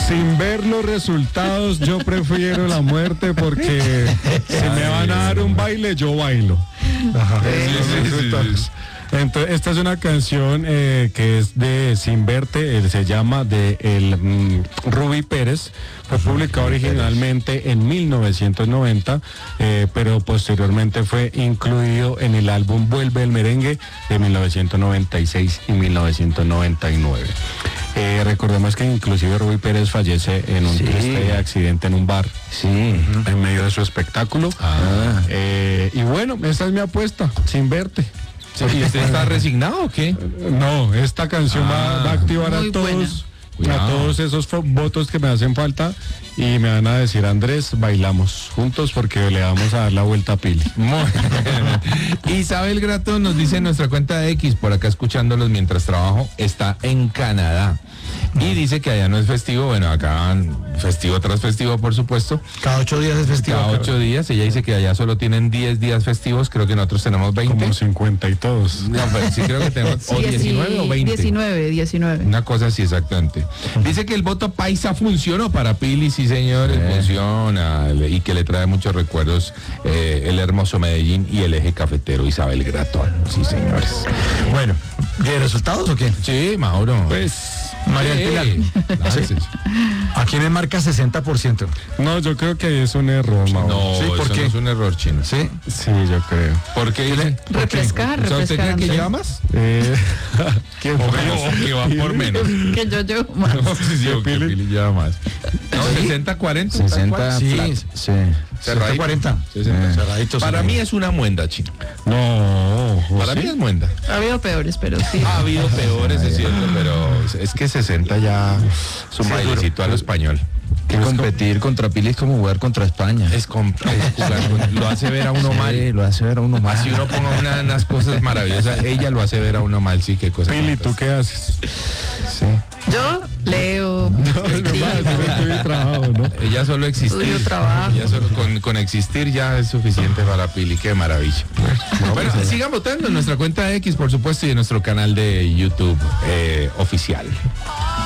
Sin ver los resultados, yo prefiero la muerte porque si me van a dar un baile, yo bailo. Ajá. Entonces, esta es una canción que es de Sin Verte, se llama de Rubí Pérez, fue publicado originalmente en 1990, pero posteriormente fue incluido en el álbum Vuelve el Merengue de 1996 y 1999. Recordemos que inclusive Rubí Pérez fallece en un triste accidente en un bar, en medio de su espectáculo. Y bueno, esta es mi apuesta, Sin Verte. ¿Y usted está resignado o qué? No, esta canción va a activar a todos esos votos que me hacen falta y me van a decir, Andrés, bailamos juntos porque le vamos a dar la vuelta a Pili. Isabel Grato nos dice en nuestra cuenta de X, por acá escuchándolos mientras trabajo, está en Canadá. Y dice que allá no es festivo, bueno, acá festivo tras festivo, por supuesto. Cada 8 días es festivo. Cada 8 días, ella dice que allá solo tienen 10 días festivos, creo que nosotros tenemos 20. Como 50 y todos. No, pero sí creo que tenemos, o 19 o 20. 19. Una cosa así, exactamente. Dice que el voto paisa funcionó para Pili, sí señores, funciona, y que le trae muchos recuerdos el hermoso Medellín y el eje cafetero Isabel Gratón, sí señores. Bueno, ¿de resultados o qué? Sí, Mauro. Pues... María del Pilar. Sí. ¿A quién le marca 60%? No, yo creo que ahí es un error, Mauro. No, sí, ¿por eso qué? no es un error, Chino. Sí, yo creo. ¿Por qué dice? Refrescar. ¿Usted cree que lleva más? ¿Quién O que va por menos. Que yo llevo más. No, sí, o que Pili lleva más. No, 60-40. 60, sí. Cerradito. 40. Cerraditos. Para mí es una muenda, Chino. No, Para mí es muenda. Ha habido peores, pero sí. Ha habido peores, es cierto, pero es que 60 ya es un bailecito a lo español. Que competir contra Pili es como jugar contra España. Es jugar, lo hace ver a uno mal. Sí, lo hace ver a uno mal. Así uno ponga unas cosas maravillosas, ella lo hace ver a uno mal, sí, qué cosa. Pili, ¿tú qué haces? Sí. Yo leo. Ella solo existir. Estudio, trabajo. Ella solo con existir ya es suficiente para Pili, qué maravilla. Bueno, sigan votando en nuestra cuenta X, por supuesto, y en nuestro canal de YouTube oficial.